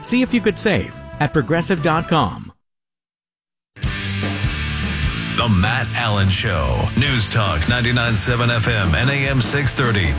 See if you could save at Progressive.com. The Matt Allen Show. News Talk 99.7 FM and AM 630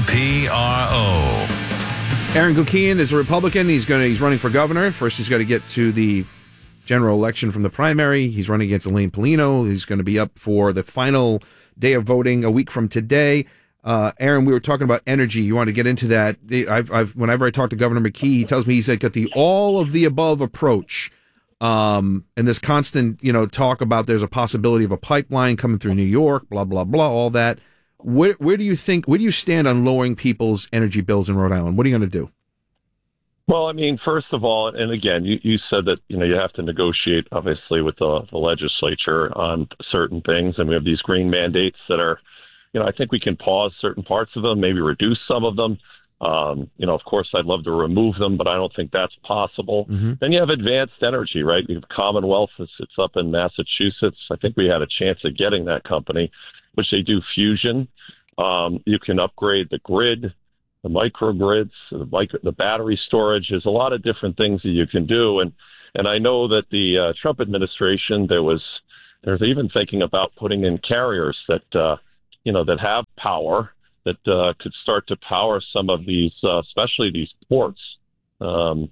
WPRO. Aaron Guckian is a Republican. He's running for governor. First, he's got to get to the general election from the primary. He's running against Elaine Paulino. He's going to be up for the final day of voting a week from today. Aaron, we were talking about energy. You want to get into that? Whenever I talk to Governor McKee, he tells me he's got the all of the above approach. And this constant, talk about there's a possibility of a pipeline coming through New York, blah, blah, blah, all that. Where do you stand on lowering people's energy bills in Rhode Island? What are you going to do? Well, I mean, first of all, and again, you said that, you have to negotiate, obviously, with the legislature on certain things. And we have these green mandates that are, I think we can pause certain parts of them, maybe reduce some of them. Of course, I'd love to remove them, but I don't think that's possible. Mm-hmm. Then you have advanced energy, right? You have Commonwealth that sits up in Massachusetts. I think we had a chance of getting that company, which they do fusion. You can upgrade the grid, the microgrids, the battery storage. There's a lot of different things that you can do. And I know that the Trump administration, there's even thinking about putting in carriers that have power, that could start to power some of these, especially these ports, the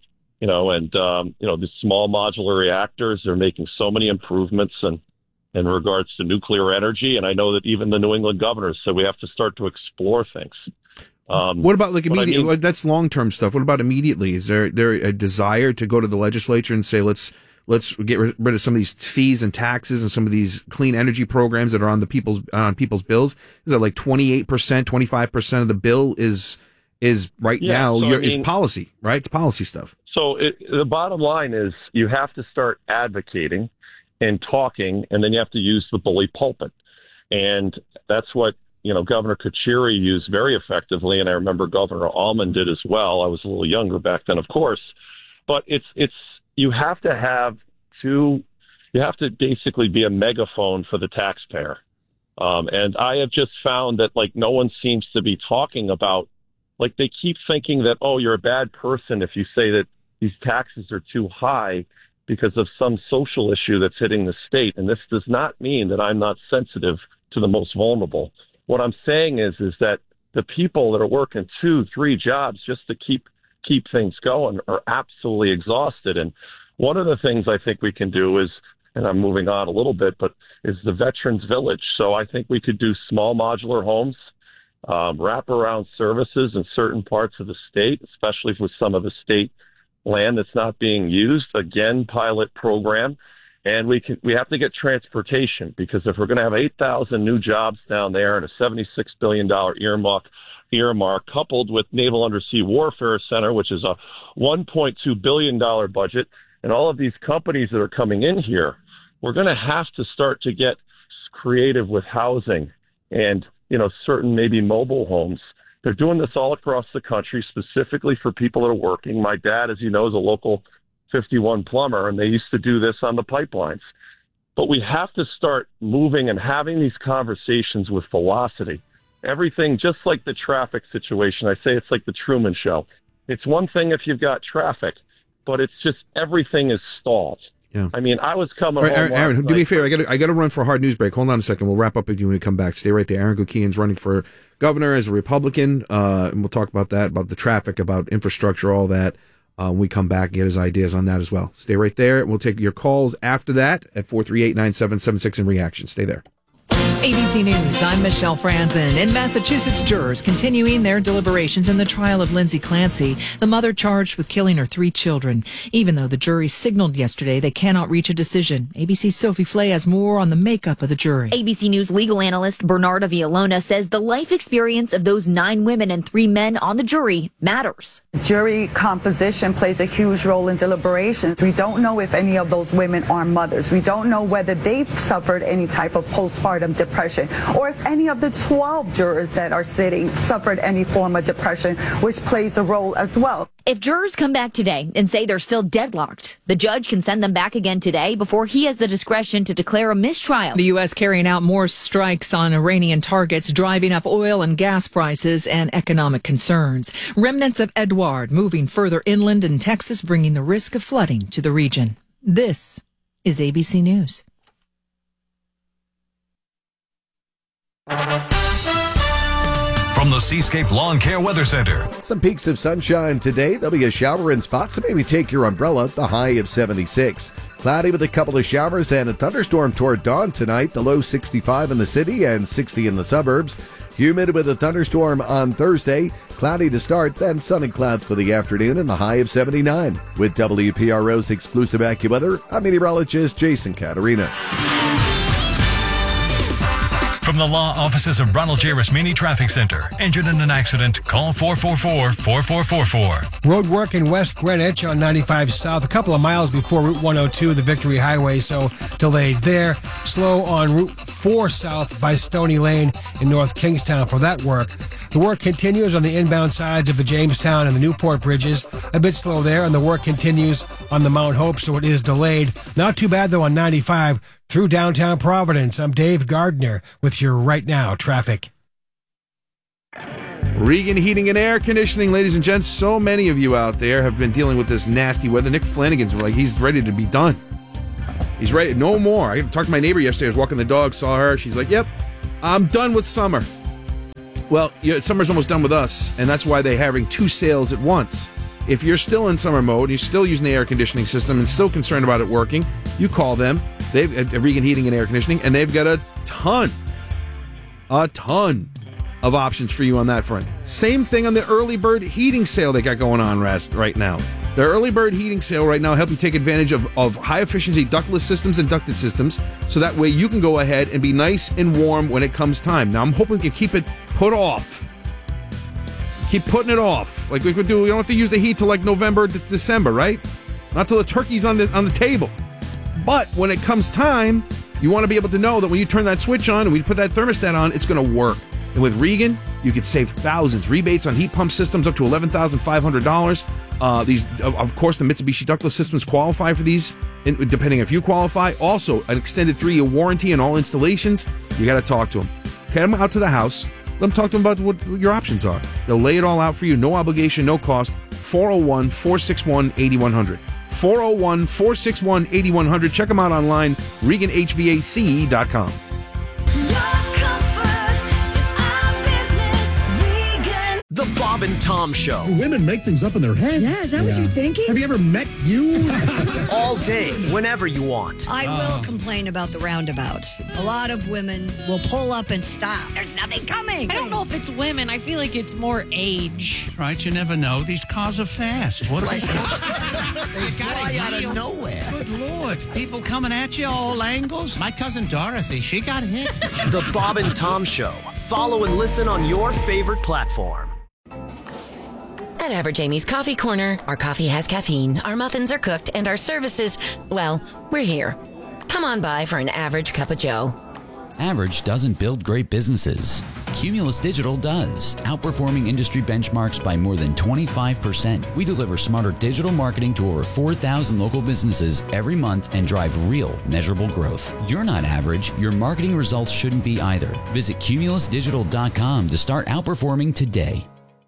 small modular reactors. They're making so many improvements in regards to nuclear energy. And I know that even the New England governors said we have to start to explore things. What about immediately? That's long-term stuff. What about immediately? Is there a desire to go to the legislature and say, let's get rid of some of these fees and taxes and some of these clean energy programs that are on people's bills? Is that like 28%, 25% of the bill is right now is policy, right? It's policy stuff. So the bottom line is you have to start advocating and talking, and then you have to use the bully pulpit. And that's what, Governor Kucheri used very effectively. And I remember Governor Allman did as well. I was a little younger back then, of course, but you have to basically be a megaphone for the taxpayer. And I have just found that no one seems to be talking about, they keep thinking that, oh, you're a bad person if you say that these taxes are too high because of some social issue that's hitting the state. And this does not mean that I'm not sensitive to the most vulnerable. What I'm saying is that the people that are working 2-3 jobs just to keep things going are absolutely exhausted. And one of the things I think we can do is, and I'm moving on a little bit, but is the Veterans Village. So I think we could do small modular homes, wraparound services in certain parts of the state, especially with some of the state land that's not being used. Again, pilot program. And we have to get transportation, because if we're going to have 8,000 new jobs down there and a $76 billion earmark coupled with Naval Undersea Warfare Center, which is a $1.2 billion budget, and all of these companies that are coming in here, we're going to have to start to get creative with housing and, certain maybe mobile homes. They're doing this all across the country, specifically for people that are working. My dad, as you know, is a local 51 plumber, and they used to do this on the pipelines. But we have to start moving and having these conversations with velocity. Everything, just like the traffic situation, I say it's like the Truman Show. It's one thing if you've got traffic, but it's just everything is stalled. Yeah. I mean, I was coming home. Aaron, do me a favor. I got to run for a hard news break. Hold on a second. We'll wrap up with you when we come back. Stay right there. Aaron Guckian's running for governor as a Republican, and we'll talk about that, about the traffic, about infrastructure, all that. When we come back, get his ideas on that as well. Stay right there. We'll take your calls after that at 438-9776 in reaction. Stay there. ABC News, I'm Michelle Franzen. In Massachusetts, jurors continuing their deliberations in the trial of Lindsay Clancy, the mother charged with killing her 3 children. Even though the jury signaled yesterday they cannot reach a decision. ABC's Sophie Flay has more on the makeup of the jury. ABC News legal analyst Bernarda Villalona says the life experience of those 9 women and 3 men on the jury matters. Jury composition plays a huge role in deliberations. We don't know if any of those women are mothers. We don't know whether they've suffered any type of postpartum depression depression, or if any of the 12 jurors that are sitting suffered any form of depression, which plays a role as well. If jurors come back today and say they're still deadlocked, the judge can send them back again today before he has the discretion to declare a mistrial. The U.S. carrying out more strikes on Iranian targets, driving up oil and gas prices and economic concerns. Remnants of Edouard moving further inland in Texas, bringing the risk of flooding to the region. This is ABC News. From the Seascape Lawn Care Weather Center. Some peaks of sunshine today. There'll be a shower in spots, so maybe take your umbrella. The high of 76. Cloudy with a couple of showers and a thunderstorm toward dawn tonight. The low 65 in the city and 60 in the suburbs. Humid with a thunderstorm on Thursday. Cloudy to start, then sun and clouds for the afternoon and the high of 79. With WPRO's exclusive AccuWeather, I'm meteorologist Jason Caterina. From the law offices of Ronald J. Rasmini Traffic Center. Injured in an accident? Call 444-4444. Road work in West Greenwich on 95 South, a couple of miles before Route 102, the Victory Highway, so delayed there. Slow on Route 4 South by Stony Lane in North Kingstown for that work. The work continues on the inbound sides of the Jamestown and the Newport bridges. A bit slow there, and the work continues on the Mount Hope, so it is delayed. Not too bad, though, on 95 through downtown Providence. I'm Dave Gardner with your Right Now traffic. Regan Heating and Air Conditioning, ladies and gents. So many of you out there have been dealing with this nasty weather. Nick Flanagan's like, he's ready to be done. He's ready. No more. I talked to my neighbor yesterday. I was walking the dog, saw her. She's like, yep, I'm done with summer. Well, summer's almost done with us, and that's why they're having two sales at once. If you're still in summer mode, you're still using the air conditioning system and still concerned about it working, you call them. They've at Regan Heating and Air Conditioning, and they've got a ton of options for you on that front. Same thing on the early bird heating sale they got going on right now. Their early bird heating sale right now help you take advantage of high efficiency ductless systems and ducted systems, so that way you can go ahead and be nice and warm when it comes time. Now I'm hoping we can keep it put off. Keep putting it off like we could do. We don't have to use the heat till like November to December, right? Not till the turkey's on the table. But when it comes time, you want to be able to know that when you turn that switch on and we put that thermostat on, it's going to work. And with Regan, you could save thousands. Rebates on heat pump systems up to $11,500. These, of course, the Mitsubishi ductless systems qualify for these, depending if you qualify. Also, an extended 3-year warranty on all installations. You got to talk to them. Get them out to the house. Let them talk to them about what your options are. They'll lay it all out for you. No obligation, no cost. 401-461-8100. 401-461-8100. Check them out online, ReganHVAC.com. The Bob and Tom Show. Women make things up in their head. Yeah, is that what you're thinking? Have you ever met you? All day, whenever you want. I will complain about the roundabouts. A lot of women will pull up and stop. There's nothing coming. I don't know if it's women. I feel like it's more age. Right, you never know. These cars are fast. What They fly out of nowhere. Good Lord. People coming at you all angles. My cousin Dorothy, she got hit. The Bob and Tom Show. Follow and listen on your favorite platform. At Average Amy's Coffee Corner, our coffee has caffeine, our muffins are cooked, and our services, well, we're here. Come on by for an average cup of joe. Average doesn't build great businesses. Cumulus Digital does, outperforming industry benchmarks by more than 25%. We deliver smarter digital marketing to over 4,000 local businesses every month and drive real, measurable growth. You're not average. Your marketing results shouldn't be either. Visit cumulusdigital.com to start outperforming today.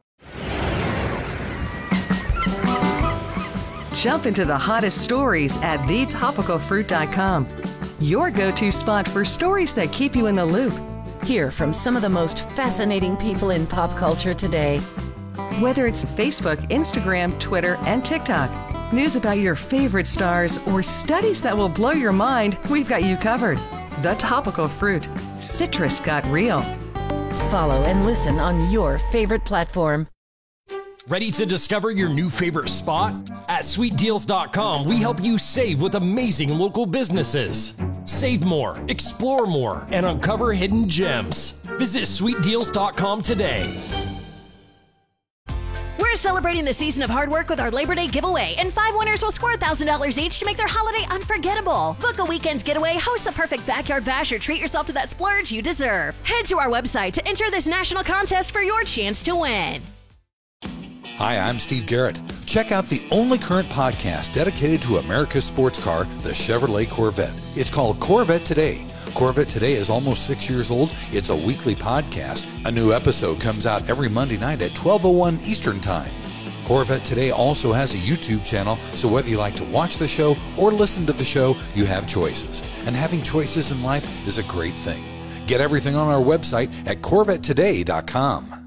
Jump into the hottest stories at thetopicalfruit.com. Your go-to spot for stories that keep you in the loop. Hear from some of the most fascinating people in pop culture today. Whether it's Facebook, Instagram, Twitter, and TikTok, news about your favorite stars, or studies that will blow your mind, we've got you covered. The Topical Fruit. Citrus got real. Follow and listen on your favorite platform. Ready to discover your new favorite spot? At SweetDeals.com, we help you save with amazing local businesses. Save more, explore more, and uncover hidden gems. Visit SweetDeals.com today. We're We're celebrating the season of hard work with our Labor Day giveaway, and 5 winners will score $1,000 each to make their holiday unforgettable. Book a weekend getaway, host the perfect backyard bash, or treat yourself to that splurge you deserve. Head to our website to enter this national contest for your chance to win. Hi, I'm Steve Garrett. Check out the only current podcast dedicated to America's sports car, the Chevrolet Corvette. It's called Corvette Today. Corvette Today is almost 6 years old. It's a weekly podcast. A new episode comes out every Monday night at 12:01 Eastern Time. Corvette Today also has a YouTube channel, so whether you like to watch the show or listen to the show, you have choices. And having choices in life is a great thing. Get everything on our website at CorvetteToday.com.